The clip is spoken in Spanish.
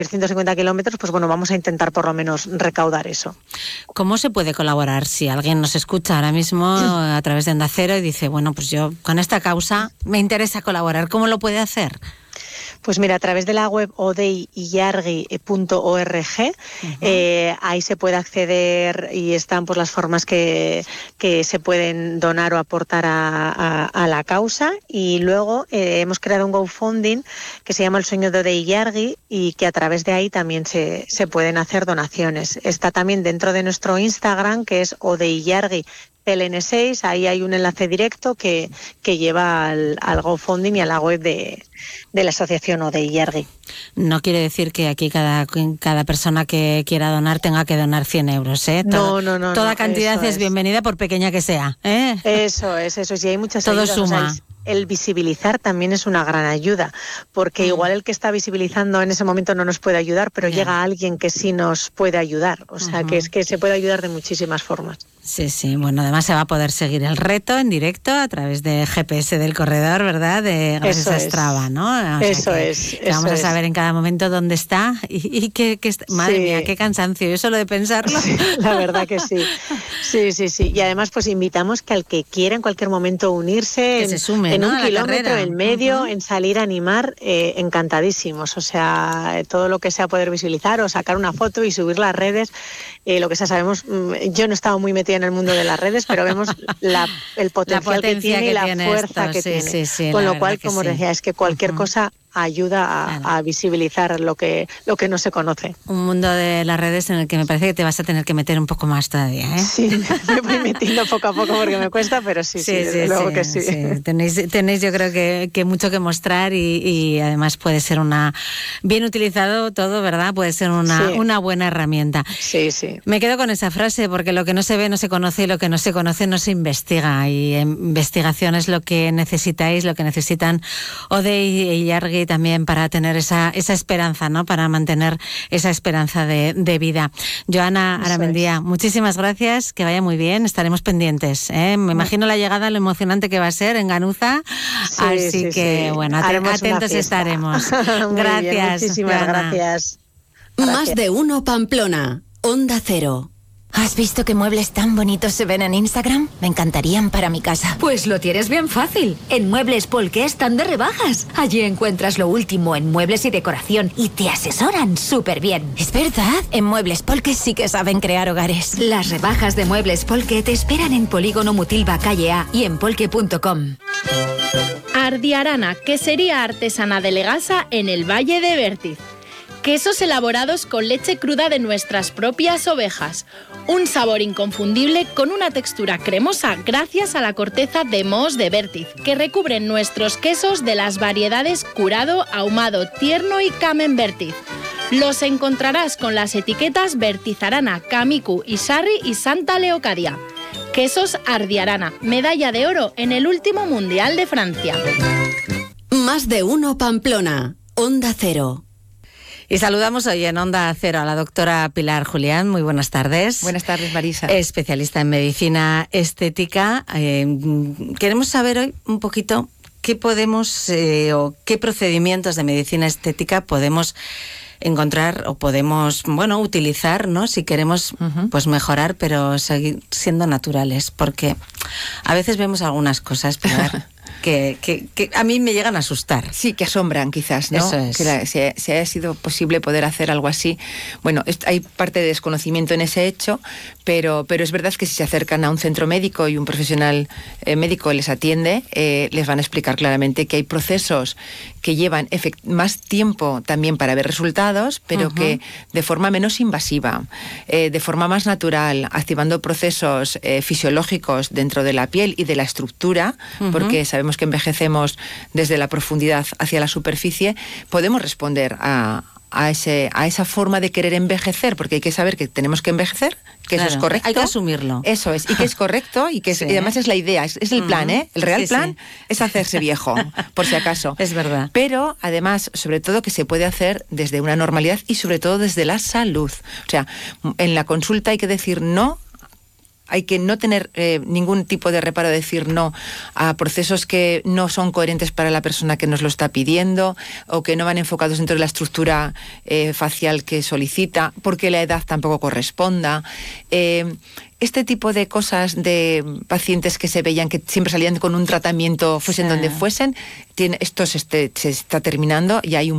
150 kilómetros, pues bueno, vamos a intentar por lo menos recaudar eso. ¿Cómo se puede colaborar si alguien nos escucha ahora mismo a través de Onda Cero y dice, bueno, pues yo con esta causa me interesa colaborar? ¿Cómo lo puede hacer? Pues mira, a través de la web odeiyargi.org, ahí se puede acceder y están pues las formas que se pueden donar o aportar a la causa. Y luego hemos creado un GoFundMe que se llama El Sueño de Odeiyargi y que a través de ahí también se pueden hacer donaciones. Está también dentro de nuestro Instagram, que es Odeiyargi PLN6, ahí hay un enlace directo que lleva al GoFundMe y a la web de la asociación Odeiyargi. No quiere decir que aquí cada persona que quiera donar tenga que donar 100 euros, ¿eh? No. Toda cantidad es bienvenida, por pequeña que sea, ¿eh? Eso es. Y hay muchas todo ayudas, suma. O sea, el visibilizar también es una gran ayuda, porque igual el que está visibilizando en ese momento no nos puede ayudar, pero llega alguien que sí nos puede ayudar. O sea, que es que se puede ayudar de muchísimas formas. Sí. Bueno, además se va a poder seguir el reto en directo a través de GPS del corredor, ¿verdad? Gracias a Strava, ¿no? Eso es. Vamos a saber en cada momento dónde está y que madre mía, qué cansancio, yo solo de pensarlo. Sí, la verdad que sí. Sí. Y además, pues invitamos que al que quiera en cualquier momento unirse, que se sume, en ¿no? un kilómetro, en medio, en salir a animar, encantadísimos. O sea, todo lo que sea poder visibilizar o sacar una foto y subir las redes, lo que sea, sabemos, yo no he estado muy metida en el mundo de las redes, pero vemos el potencial que tiene y la fuerza que tiene. Sí, con lo cual, como decía, es que cualquier cosa ayuda a visibilizar lo que no se conoce. Un mundo de las redes en el que me parece que te vas a tener que meter un poco más todavía, ¿eh? Sí, me voy metiendo poco a poco porque me cuesta, pero sí, desde luego que sí. Tenéis yo creo que mucho que mostrar y además puede ser bien utilizado todo, ¿verdad? Puede ser una buena herramienta. Sí. Me quedo con esa frase porque lo que no se ve no se conoce y lo que no se conoce no se investiga, y investigación es lo que necesitáis, lo que necesitan Odeiyargi también para tener esa esperanza, ¿no? Para mantener esa esperanza de vida. Joana Aramendía, muchísimas gracias, que vaya muy bien, estaremos pendientes, ¿eh? Me imagino la llegada, lo emocionante que va a ser en Ganuza, así que bueno, atentos estaremos. Gracias. Bien, muchísimas Joana. gracias. Más de uno Pamplona, Onda Cero. ¿Has visto qué muebles tan bonitos se ven en Instagram? Me encantarían para mi casa. Pues lo tienes bien fácil. En Muebles Polke están de rebajas. Allí encuentras lo último en muebles y decoración y te asesoran súper bien. ¿Es verdad? En Muebles Polke sí que saben crear hogares. Las rebajas de Muebles Polke te esperan en Polígono Mutilva, calle A y en polke.com. Ardiarana, quesería artesana de Legasa en el Valle de Vértiz. Quesos elaborados con leche cruda de nuestras propias ovejas. Un sabor inconfundible con una textura cremosa gracias a la corteza de mohos de Vértiz, que recubren nuestros quesos de las variedades curado, ahumado, tierno y camembert. Los encontrarás con las etiquetas Vertizarana, Camicu, Isarri y Santa Leocadia. Quesos Ardiarana, medalla de oro en el último Mundial de Francia. Más de uno Pamplona, Onda Cero. Y saludamos hoy en Onda Cero a la doctora Pilar Julián. Muy buenas tardes. Buenas tardes, Marisa. Especialista en medicina estética. Queremos saber hoy un poquito qué podemos o qué procedimientos de medicina estética podemos encontrar o podemos, utilizar, ¿no? Si queremos pues mejorar, pero seguir siendo naturales, porque a veces vemos algunas cosas, Pilar, que a mí me llegan a asustar. Sí, que asombran quizás, ¿no? Eso es. Que si haya sido posible poder hacer algo así. Bueno, hay parte de desconocimiento en ese hecho, pero es verdad que si se acercan a un centro médico y un profesional médico les atiende, les van a explicar claramente que hay procesos que llevan más tiempo también para ver resultados, pero que de forma menos invasiva, de forma más natural, activando procesos fisiológicos dentro de la piel y de la estructura, porque sabemos que envejecemos desde la profundidad hacia la superficie, podemos responder a esa forma de querer envejecer, porque hay que saber que tenemos que envejecer, que eso es correcto. Hay que asumirlo. Eso es, y que es correcto, y que y además es la idea, es el plan, ¿eh? El real plan es hacerse viejo, por si acaso. Es verdad. Pero, además, sobre todo, que se puede hacer desde una normalidad y sobre todo desde la salud. O sea, en la consulta hay que decir no hay que no tener ningún tipo de reparo de decir no a procesos que no son coherentes para la persona que nos lo está pidiendo o que no van enfocados dentro de la estructura facial que solicita, porque la edad tampoco corresponda. Este tipo de cosas de pacientes que se veían que siempre salían con un tratamiento, fuesen donde fuesen, esto se está terminando y hay un